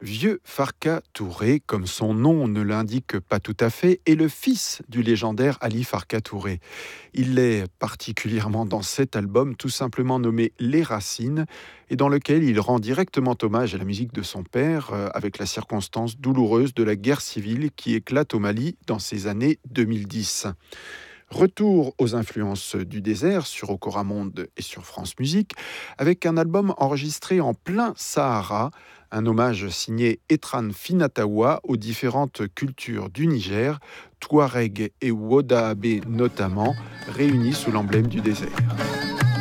Vieux Farka Touré, comme son nom ne l'indique pas tout à fait, est le fils du légendaire Ali Farka Touré. Il est particulièrement dans cet album, tout simplement nommé Les Racines, et dans lequel il rend directement hommage à la musique de son père, avec la circonstance douloureuse de la guerre civile qui éclate au Mali dans ces années 2010. Retour aux influences du désert sur Okora Monde et sur France Musique, avec un album enregistré en plein Sahara, un hommage signé Etran Finatawa aux différentes cultures du Niger, Touareg et Wodaabe notamment, réunis sous l'emblème du désert.